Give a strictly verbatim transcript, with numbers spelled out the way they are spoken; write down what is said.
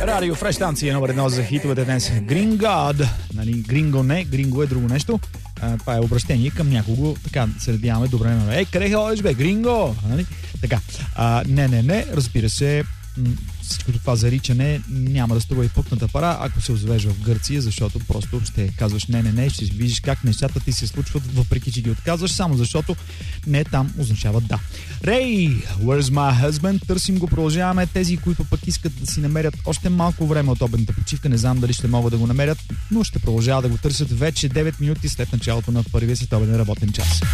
Радио Фреш станция номер едно за хитовете днес. Green God. Нали, гринго не, гринго е друго нещо. А, това е обращение към някого. Така се надяваме добре на. Ей, къде ходиш, бе? Гринго! Нали? Така. А, не, не, не. Разбира се, всичкото това заричане няма да струва и пътната пара, ако се озовеш в Гърция, защото просто ще казваш не, не, не, ще видиш как нещата ти се случват, въпреки че ги отказваш, само защото не там означава да. Рей, where's my husband? Търсим го, продължаваме. Тези, които пък искат да си намерят още малко време от обедната почивка, не знам дали ще могат да го намерят, но ще продължават да го търсят вече девет минути след началото на първия световен работен час.